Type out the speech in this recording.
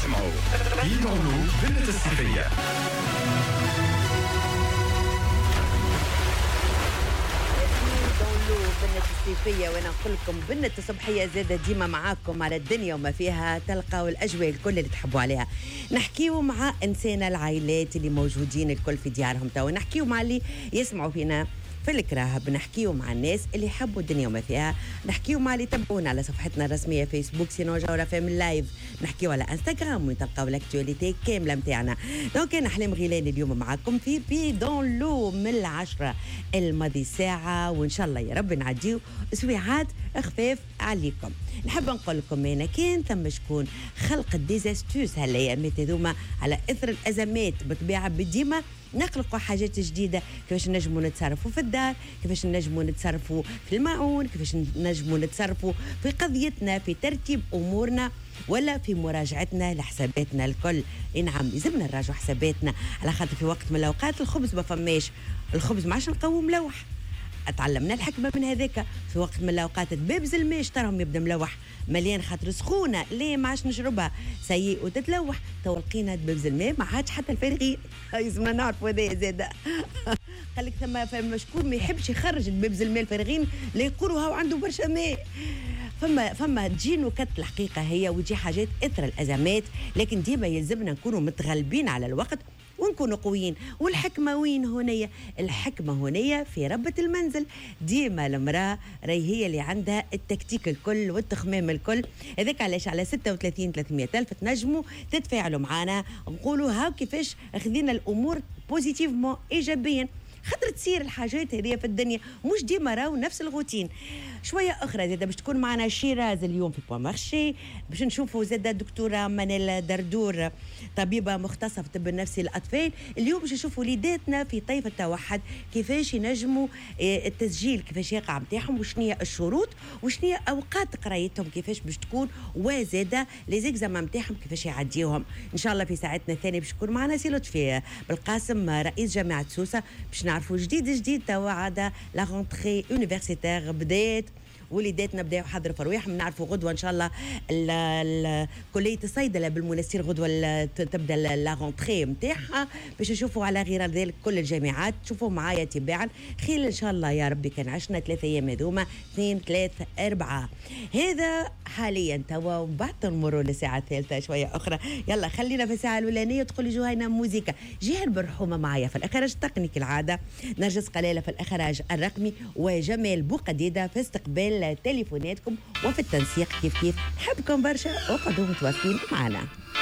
تسمعوا يدونو بنت الصيفية. بنت الصيفية، وانا نقول لكم بنت الصبحية زادة ديما معاكم على الدنيا وما فيها، تلقاو الاجواء الكل اللي تحبوا عليها. نحكيو مع انسان العائلات اللي موجودين الكل في ديارهم توا، نحكيو مع اللي يسمعوا فينا في الكراهب، نحكيو مع الناس اللي يحبوا الدنيا وما فيها، نحكيو مع اللي يتابعونا على صفحتنا الرسميه فيسبوك سينو جوله فيم لايف، نحكيو على انستغرام وتلقاو الاكتواليتي كامله نتاعنا. دونك انا حليم غيلاني اليوم معكم في بي دون لو من 10 الماضي ساعه، وان شاء الله يا رب نعديو اسبوعات خفاف عليكم. نحب نقول لكم انا كان ثم شكون خلق الديزاستوس هالايامات هذوما على اثر الازمات بطبيعه بديما نخلقوا حاجات جديده، كيفاش نجموا نتصرفوا في الدار، كيفاش نجموا نتصرفوا في المعون، كيفاش نجموا نتصرفوا في قضيتنا، في ترتيب امورنا ولا في مراجعتنا لحساباتنا الكل. نعم لازمنا نراجعوا حساباتنا، على خاطر في وقت من الاوقات الخبز ما فماش، الخبز ما عادش نلقاوه ملوح. اتعلمنا الحكمه من هذاك، في وقت من الاوقات دبابز الماء تراهم يبدا ملوح مليان خاطر سخونه، ليه ما عادش نشربها سيء وتتلوح، تو لقينا دبابز الماء ما عادش حتى الفارغين. لازمنا نعرفوا هذا زاده. قال لك ثم شكون ما يحبش يخرج دبابز الماء الفارغين لا يقولوا هاو عنده برشا ماء. فما تجي نكت الحقيقه هي وتجي حاجات اثر الازمات، لكن ديما يلزمنا نكونوا متغلبين على الوقت ونكونوا قويين. والحكمة وين هنية؟ الحكمة هنية في ربة المنزل. ديما المرأة هي اللي عندها التكتيك الكل والتخمام الكل. هذاك علاش على 36 300 ألف تنجموا تتفاعلوا معنا، نقولوا هاو كيفاش أخذنا الأمور بوزيتيفمون إيجابيا، خاطر تصير الحاجات هذه في الدنيا مش ديما راهو نفس الروتين. شويه اخرى زاده باش تكون معنا شيراز اليوم في بوان مارشي، باش نشوفوا زاده الدكتوره منال دردور طبيبه مختصه في الطب النفسي للاطفال. اليوم باش نشوفوا وليداتنا في طيف التوحد كيفاش ينجموا التسجيل كيفاش يقع نتاعهم، وشنو هي الشروط وشنو هي اوقات قرايتهم كيفاش باش تكون، وزاده لي زيكزامان نتاعهم كيفاش يعديوهم. ان شاء الله في ساعتنا الثانيه باش تكون معنا سي لطفي بالقاسم رئيس جامعه سوسه، باش نعرفوا جديد توا عاد لا رونتري يونيفرسيتير بدات، وليداتنا بداو يحضروا في رواحهم. نعرفوا غدوه ان شاء الله كليه الصيدله بالمنستير غدوه تبدا لا رونتري نتاعها، باش نشوفوا على غير ذلك كل الجامعات. شوفوا معايا تباعا خير ان شاء الله يا ربي. كان عشنا 3 ايام هذوما 2 3 4 هذا حاليا توا، وبعد نمروا للساعه الثالثه شويه اخرى. يلا خلينا في الساعه الاولانيه تقول لي جوهينا موزيكا. جهر برحومه معايا في الاخراج التقني كالعاده، نرجس قلاله في الاخراج الرقمي، وجمال بوقديده في استقبال تليفوناتكم وفي التنسيق كيف نحبكم برشا وقعدوا متواصلين معنا.